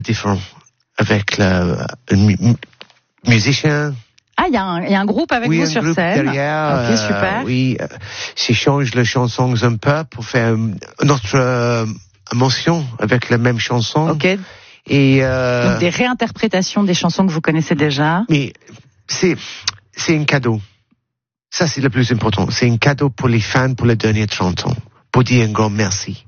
différent avec un musicien. Ah, il y a un groupe avec vous sur scène. Derrière, ok, super. J'échange les chansons un peu pour faire une autre émotion avec la même chanson. Ok. Et donc des réinterprétations des chansons que vous connaissez déjà. Mais c'est un cadeau. Ça, c'est le plus important. C'est un cadeau pour les fans pour les derniers 30 ans. Pour dire un grand merci.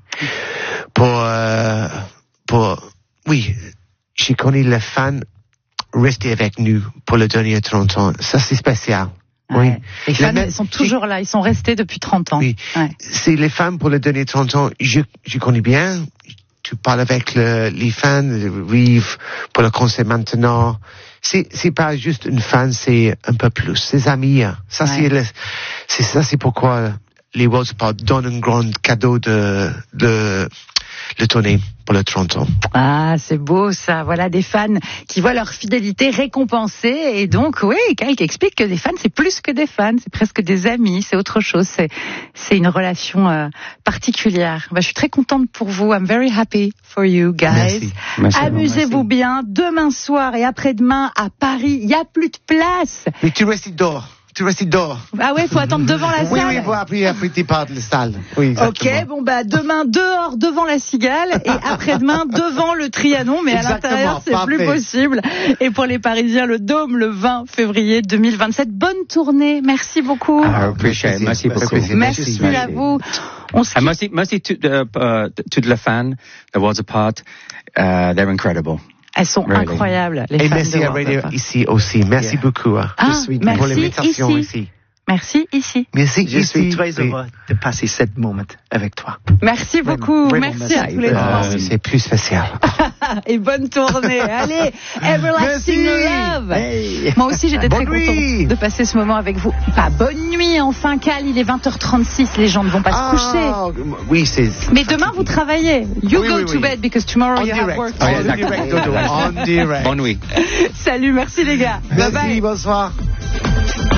Oui, j'ai connu les fans rester avec nous pour les derniers 30 ans. Ça, c'est spécial. Ouais. Oui. Les fans, ils sont toujours là. Ils sont restés depuis 30 ans. Oui. Ouais. C'est les fans pour les derniers 30 ans. Je connais bien. Tu parles avec les fans, oui, pour le concert maintenant. C'est pas juste une fan, c'est un peu plus. C'est amis. Ça, c'est pourquoi les Worlds Apart donnent un grand cadeau de le tournée pour les 30 ans. Ah, c'est beau ça. Voilà des fans qui voient leur fidélité récompensée. Et donc, oui, Kyle qui explique que les fans, c'est plus que des fans, c'est presque des amis, c'est autre chose. C'est une relation particulière. Je suis très contente pour vous. I'm very happy for you guys. Merci. Amusez-vous bien. Demain soir et après-demain à Paris, il n'y a plus de place. Mais tu restes dehors. Ah ouais, faut attendre devant la salle. Oui, après tu pars de la salle. Oui, exactement. Ok, demain dehors devant la Cigale et après-demain devant le Trianon, mais exactement, à l'intérieur c'est plus possible. Et pour les Parisiens, le Dôme le 20 février 2027. Bonne tournée, merci beaucoup. Merci beaucoup. Merci à vous. Merci to the fan, the Worlds Apart. They're incredible. Elles sont incroyables, les fans merci de à Radio ici aussi. Merci beaucoup. Merci pour l'invitation ici. Merci ici. Merci Je suis très heureux de passer cette moment avec toi. Merci beaucoup. Merci à tous les trois. C'est plus spécial. Et bonne tournée. Allez, Everlasting Love. Hey. Moi aussi, j'étais très contente de passer ce moment avec vous. Bonne nuit, enfin, Cal, il est 20h36. Les gens ne vont pas se coucher. Oui, c'est... Mais demain, vous travaillez. You go to bed because tomorrow you have work. En direct. Bonne nuit. Salut, merci les gars. Bye bye. Bonsoir.